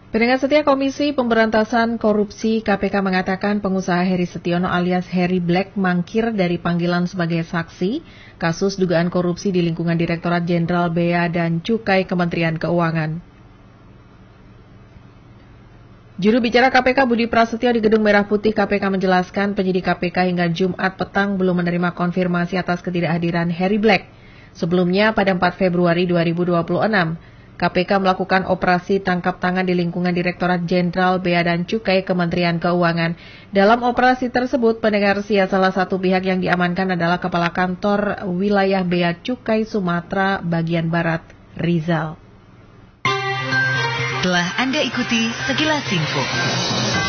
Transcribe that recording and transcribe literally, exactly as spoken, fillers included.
Pendengar setia Komisi Pemberantasan Korupsi K P K mengatakan pengusaha Heri Setiono alias Harry Black mangkir dari panggilan sebagai saksi kasus dugaan korupsi di lingkungan Direktorat Jenderal Bea dan Cukai Kementerian Keuangan. Juru bicara K P K Budi Prasetyo di Gedung Merah Putih K P K menjelaskan penyidik K P K hingga Jumat petang belum menerima konfirmasi atas ketidakhadiran Harry Black. Sebelumnya pada empat Februari dua ribu dua puluh enam, K P K melakukan operasi tangkap tangan di lingkungan Direktorat Jenderal Bea dan Cukai Kementerian Keuangan. Dalam operasi tersebut, pendengar sia salah satu pihak yang diamankan adalah Kepala Kantor Wilayah Bea Cukai Sumatera Bagian Barat, Rizal. Telah Anda ikuti sekilas info.